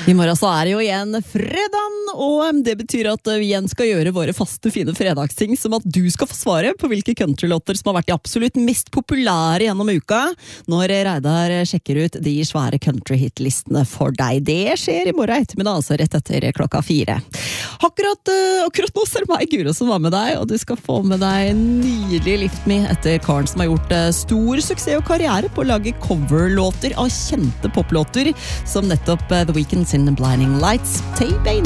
I morgen så det jo igjen fredag, og det betyr at vi igjen skal gjøre våre faste, fine fredagsting, som at du skal få svaret på hvilke countrylåter som har vært de absolutt mest populære gjennom uka, når Reidar sjekker ut de svære countryhitlistene for deg. Det skjer i morgen ettermiddag, altså rett etter 4:00. Akkurat nå så det meg, Guro, som var med deg, og du skal få med deg nydelig Lift Me etter karen som har gjort stor suksess og karriere på å lage coverlåter av kjente poplåter, som nettopp The Weeknd sin Blinding Lights. Tay Bane.